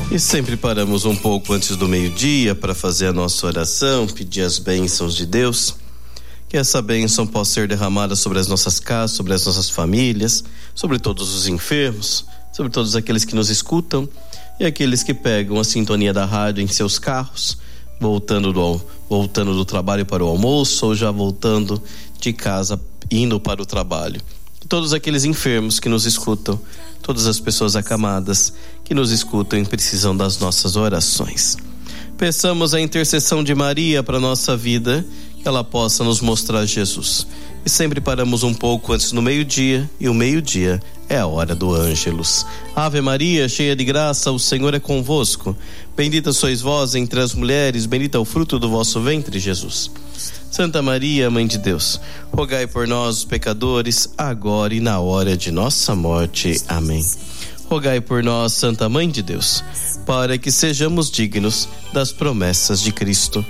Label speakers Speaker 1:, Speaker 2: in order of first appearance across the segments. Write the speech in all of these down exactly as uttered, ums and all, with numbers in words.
Speaker 1: E sempre paramos um pouco antes do meio-dia para fazer a nossa oração, pedir as bênçãos de Deus. Que essa bênção possa ser derramada sobre as nossas casas, sobre as nossas famílias, sobre todos os enfermos, sobre todos aqueles que nos escutam e aqueles que pegam a sintonia da rádio em seus carros, voltando do, voltando do trabalho para o almoço ou já voltando de casa, indo para o trabalho. E todos aqueles enfermos que nos escutam, todas as pessoas acamadas que nos escutam e precisam das nossas orações. Peçamos a intercessão de Maria para a nossa vida, que ela possa nos mostrar Jesus. E sempre paramos um pouco antes do meio-dia, e o meio-dia é a hora do Ângelus. Ave Maria, cheia de graça, o Senhor é convosco. Bendita sois vós entre as mulheres, bendito é o fruto do vosso ventre, Jesus. Santa Maria, Mãe de Deus, rogai por nós, os pecadores, agora e na hora de nossa morte. Amém. Rogai por nós, Santa Mãe de Deus, para que sejamos dignos das promessas de Cristo.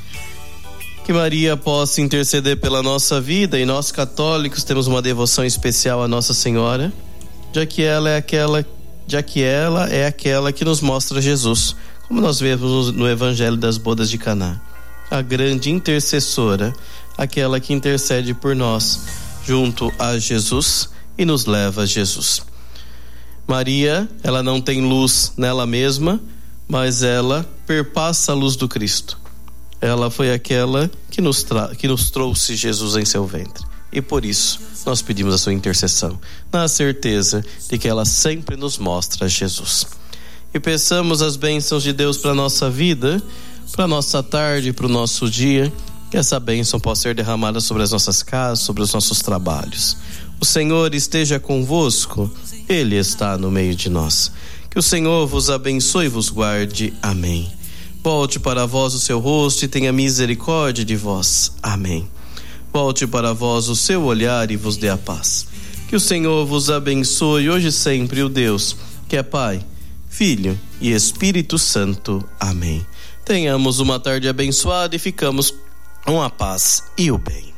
Speaker 1: Que Maria possa interceder pela nossa vida, e nós católicos temos uma devoção especial à Nossa Senhora, já que ela é aquela, já que ela é aquela que nos mostra Jesus, como nós vemos no Evangelho das Bodas de Caná. A grande intercessora, aquela que intercede por nós junto a Jesus e nos leva a Jesus. Maria, ela não tem luz nela mesma, mas ela perpassa a luz do Cristo. Ela foi aquela que nos, tra- que nos trouxe Jesus em seu ventre. E por isso nós pedimos a sua intercessão, na certeza de que ela sempre nos mostra Jesus. E peçamos as bênçãos de Deus para a nossa vida, para a nossa tarde, para o nosso dia, que essa bênção possa ser derramada sobre as nossas casas, sobre os nossos trabalhos. O Senhor esteja convosco, Ele está no meio de nós. Que o Senhor vos abençoe e vos guarde. Amém. Volte para vós o seu rosto e tenha misericórdia de vós. Amém. Volte para vós o seu olhar e vos dê a paz. Que o Senhor vos abençoe hoje e sempre, o Deus, que é Pai, Filho e Espírito Santo. Amém. Tenhamos uma tarde abençoada e ficamos com a paz e o bem.